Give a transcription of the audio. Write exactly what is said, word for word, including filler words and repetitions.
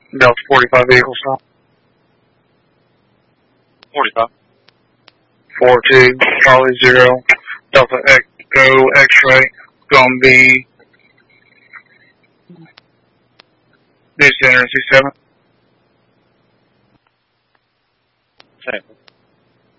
Delta forty-five vehicles now. forty-five. four two, Charlie zero, Delta Echo X-ray, gonna be this N R C seven. Okay.